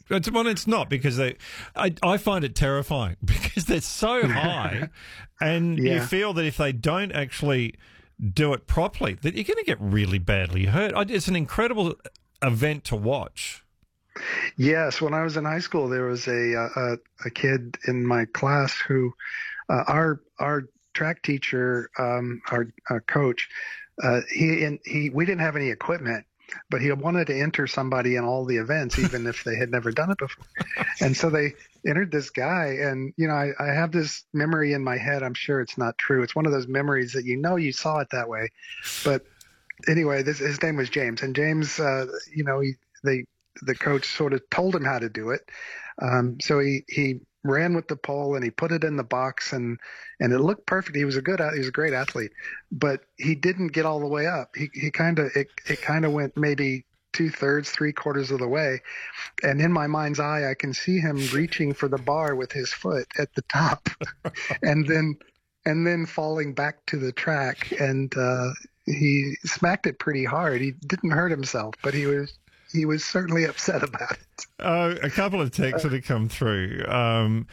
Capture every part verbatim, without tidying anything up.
It's, well, it's not because they. I, I find it terrifying because they're so high, and Yeah. you feel that if they don't actually do it properly, that you're going to get really badly hurt. I, it's an incredible event to watch. Yes, when I was in high school, there was a a, a kid in my class who uh, our our track teacher, um, our, our coach, uh, he and he we didn't have any equipment, but he wanted to enter somebody in all the events, even if they had never done it before. And so they entered this guy, and you know, I, I have this memory in my head. I'm sure it's not true. It's one of those memories that you know you saw it that way, but anyway, this his name was James, and James, uh, you know, he they. the coach sort of told him how to do it. Um, so he, he ran with the pole and he put it in the box, and, and it looked perfect. He was a good, he was a great athlete, but he didn't get all the way up. He, he kind of, it, it kind of went maybe two thirds, three quarters of the way. And in my mind's eye, I can see him reaching for the bar with his foot at the top and then, and then falling back to the track. And, uh, he smacked it pretty hard. He didn't hurt himself, but he was, he was certainly upset about it. Uh, a couple of texts that have come through. Um,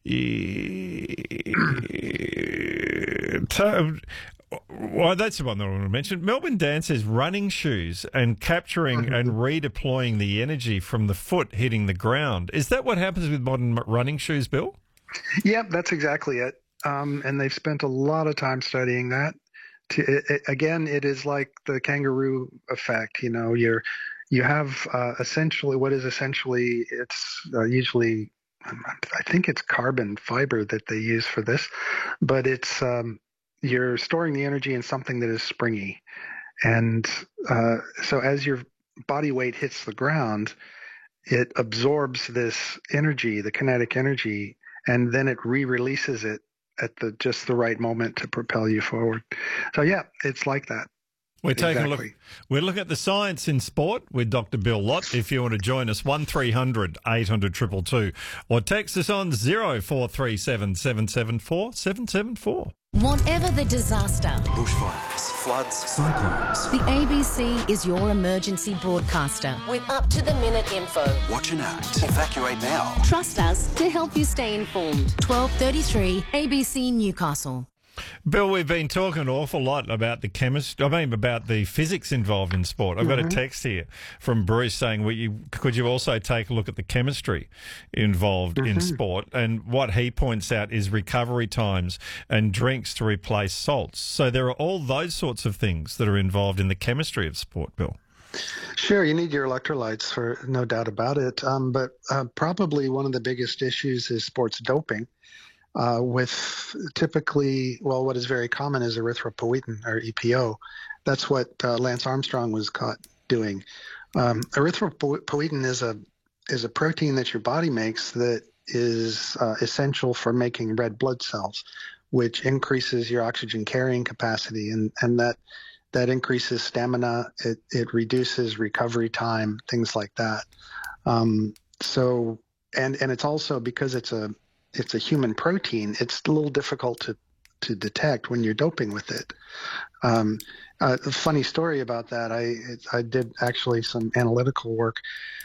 well, that's the one that I want to mention. Melbourne Dan says running shoes and capturing and redeploying the energy from the foot hitting the ground. Is that what happens with modern running shoes, Bill? Yep, that's exactly it. Um, and they've spent a lot of time studying that. To, it, it, again, it is like the kangaroo effect. You know, you're You have uh, essentially what is essentially it's uh, usually I think it's carbon fiber that they use for this, but it's um, you're storing the energy in something that is springy, and uh, so as your body weight hits the ground, it absorbs this energy, the kinetic energy, and then it re-releases it at the just the right moment to propel you forward. So yeah, it's like that. We're taking Exactly. a look. We're looking at the science in sport with Doctor Bill Lott. If you want to join us, one three hundred eight hundred two two two, or text us on zero four three seven seven seven four seven seven four. Whatever the disaster, bushfires, floods, cyclones. the A B C is your emergency broadcaster with up-to-the-minute info. Watch and act. Evacuate now. Trust us to help you stay informed. twelve thirty-three A B C Newcastle. Bill, we've been talking an awful lot about the chemistry, I mean, about the physics involved in sport. I've got Mm-hmm. a text here from Bruce saying, well, you, could you also take a look at the chemistry involved Mm-hmm. in sport? And what he points out is recovery times and drinks to replace salts. So there are all those sorts of things that are involved in the chemistry of sport, Bill. Sure, you need your electrolytes, for no doubt about it. Um, but uh, probably one of the biggest issues is sports doping. Uh, with typically, well, what is very common is erythropoietin, or E P O. That's what uh, Lance Armstrong was caught doing. Um, erythropoietin is a is a protein that your body makes that is uh, essential for making red blood cells, which increases your oxygen carrying capacity, and and that that increases stamina. It it reduces recovery time, things like that. Um, so and and it's also because it's a it's a human protein, it's a little difficult to, to detect when you're doping with it. Um, uh, a funny story about that, I, it, I did actually some analytical work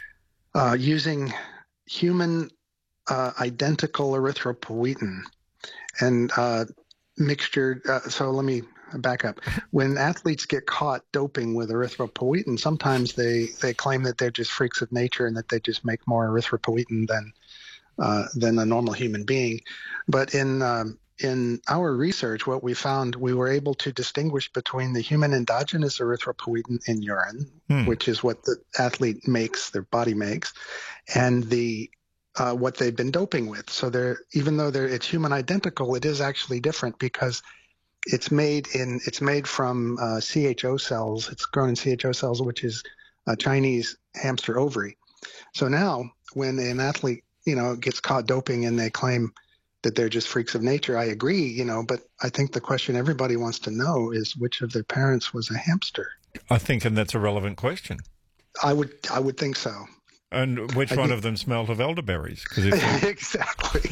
uh, using human uh, identical erythropoietin and uh, mixture. Uh, so let me back up. When athletes get caught doping with erythropoietin, sometimes they, they claim that they're just freaks of nature and that they just make more erythropoietin than Uh, than a normal human being. But in um, in our research, what we found, we were able to distinguish between the human endogenous erythropoietin in urine, Hmm. which is what the athlete makes, their body makes, and the uh, what they've been doping with. So they're even though they're it's human identical, it is actually different because it's made in it's made from uh, C H O cells. It's grown in C H O cells, which is a Chinese hamster ovary. So now, when an athlete you know, gets caught doping and they claim that they're just freaks of nature, I agree, you know, but I think the question everybody wants to know is which of their parents was a hamster. I think, and that's a relevant question. I would, I would think so. And which I one think- of them smelled of elderberries? 'Cause if Exactly.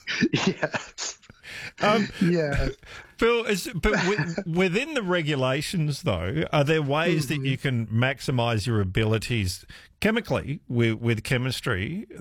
Yes. um, Yeah. Bill, is, but wi- within the regulations, though, are there ways Mm-hmm. that you can maximise your abilities chemically with, with chemistry